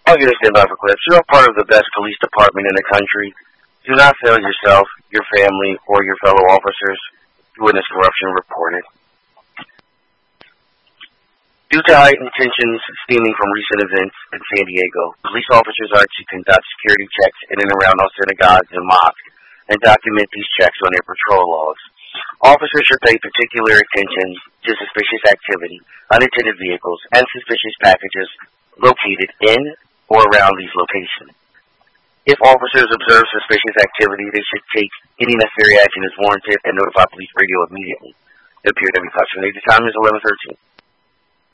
I'll get a standby for clips. You are part of the best police department in the country. Do not fail yourself, your family, or your fellow officers. Witness corruption reported. Due to heightened tensions stemming from recent events in San Diego, police officers are to conduct security checks in and around all synagogues and mosques and document these checks on their patrol logs. Officers should pay particular attention to suspicious activity, unattended vehicles, and suspicious packages located in or around these locations. If officers observe suspicious activity, they should take any necessary action as warranted and notify police radio immediately. The PRW Customer. The time is 11:13.